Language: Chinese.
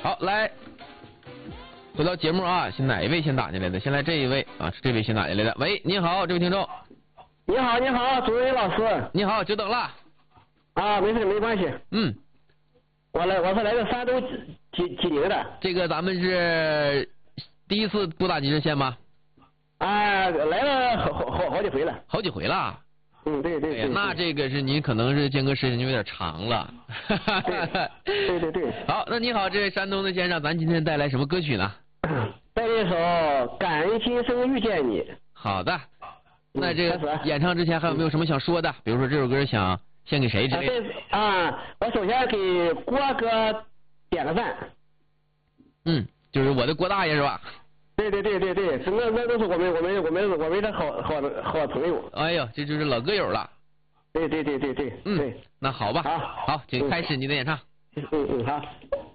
好，来，回到节目啊，是哪一位先打进来的？先来这一位啊，是这位先打进来的。喂，你好，这位听众。 你好，你好，朱伟老师。 你好，久等了。 啊，没事，没关系。 嗯， 我是来自山东济宁的。 这个咱们是第一次拨打您热线吗？ 啊，来了好几回了。 好几回了。 嗯，对对对。 那这个是您可能是间隔时间就有点长了。 对对对。 好，那你好，这位山东的先生，咱今天带来什么歌曲呢？ 带来一首《感恩今生遇见你》。 好的。那这个演唱之前还有没有什么想说的？比如说这首歌想献给谁之类的？ 我首先给郭哥点个赞。 嗯，就是我的郭大爷是吧？ 对，那都是我们的好朋友。 哎呦，这就是老歌友了。 对。 嗯，那好吧。好，请开始你的演唱。 好。